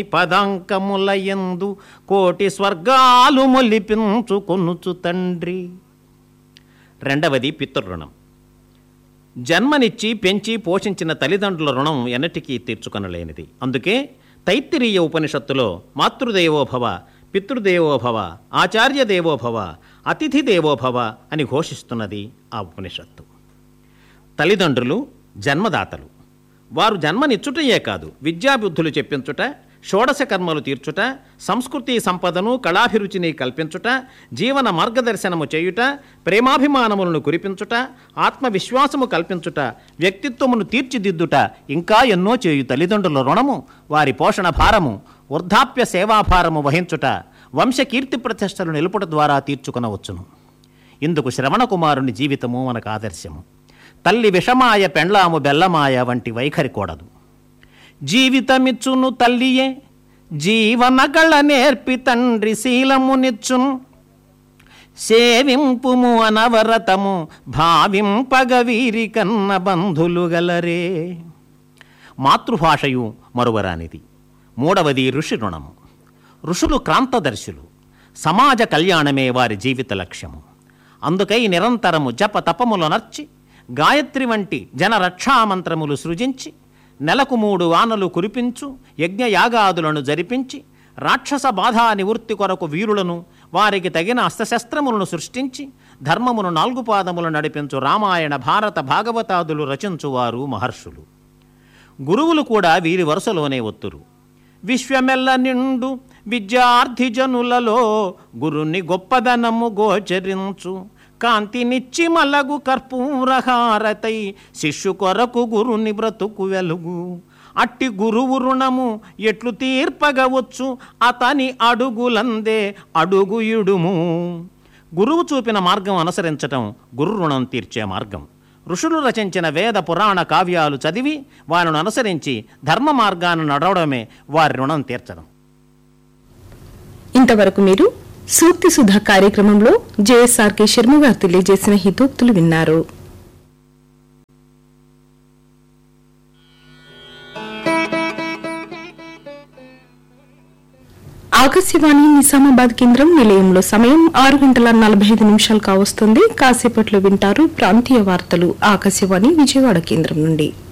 పదంకములయందు కోటి స్వర్గాలు మొలిపించుకొనుచు తండ్రి. రెండవది పితృరుణం. జన్మనిచ్చి పెంచి పోషించిన తల్లిదండ్రుల రుణం ఎన్నటికీ తీర్చుకొనలేనిది. అందుకే తైత్తిరీయ ఉపనిషత్తులో మాతృదేవోభవ, పితృదేవోభవ, ఆచార్యదేవోభవ, అతిథి దేవోభవ అని ఘోషిస్తున్నది ఆ ఉపనిషత్తు. తల్లిదండ్రులు జన్మదాతలు. వారు జన్మనిచ్చుటయే కాదు, విద్యాబుద్ధులు చెప్పించుట, షోడశ కర్మలు తీర్చుట, సంస్కృతి సంపదను కళాభిరుచిని కల్పించుట, జీవన మార్గదర్శనము చేయుట, ప్రేమాభిమానములను కురిపించుట, ఆత్మవిశ్వాసము కల్పించుట, వ్యక్తిత్వమును తీర్చిదిద్దుట, ఇంకా ఎన్నో చేయు తల్లిదండ్రుల రుణము, వారి పోషణ భారము, వృద్ధాప్య సేవాభారము వహించుట, వంశకీర్తి ప్రతిష్టలు నిలుపుట ద్వారా తీర్చుకొనవచ్చును. ఇందుకు శ్రవణకుమారుని జీవితము మనకు ఆదర్శము. తల్లి విషమాయ పెండ్లాము బెల్లమాయ వంటి వైఖరి కూడదు. జీవితమిచ్చును తల్లియే, జీవనగళ నేర్పి తండ్రి శీలమునిచ్చును. సేవింపుము అనవరతము భావింపగ వీరి కన్న బంధులు గలరే. మాతృభాషయు మరువరానిది. మూడవది ఋషి రుణము. ఋషులు క్రాంతదర్శులు. సమాజ కళ్యాణమే వారి జీవిత లక్ష్యము. అందుకై నిరంతరము జప తపములనర్చి, గాయత్రి వంటి జనరక్షామంత్రములు సృజించి, నెలకు 3 వానలు కురిపించు యజ్ఞయాగాదులను జరిపించి, రాక్షస బాధా నివృత్తి కొరకు వీరులను, వారికి తగిన అస్త్రశస్త్రములను సృష్టించి, ధర్మమును 4 పాదములు నడిపించు రామాయణ భారత భాగవతాదులు రచించువారు మహర్షులు. గురువులు కూడా వీరి వరుసలోనే ఒత్తురు. విశ్వమెల్ల నిండు విద్యార్థి జనులలో గురుని గొప్పదనము గోచరించు. కాంతినిచ్చి మలగు కర్పూరహారతై శిష్యు కొరకు గురుని బ్రతుకు వెలుగు. అట్టి గురువు రుణము ఎట్లు తీర్పగవచ్చు, అతని అడుగులందే అడుగు ఇడుము. గురువు చూపిన మార్గం అనుసరించటం గురు రుణం తీర్చే మార్గం. ఋషులు రచించిన వేద పురాణ కావ్యాలు చదివి వారిని అనుసరించి ధర్మ మార్గాన్ని నడవడమే వారి రుణం తీర్చడం. ఇంతవరకు మీరు సూక్తి సుధా కార్యక్రమంలో జేఎస్ఆర్కే శర్మ గారు తెలియజేసిన హితోక్తులు విన్నారు. ఆకాశవాణి నిజామాబాద్ కేంద్రం నిలయంలో సమయం 6:45 కావస్తుంది. కాసేపట్లో వింటారు ప్రాంతీయ వార్తలు ఆకాశవాణి విజయవాడ కేంద్రం నుండి.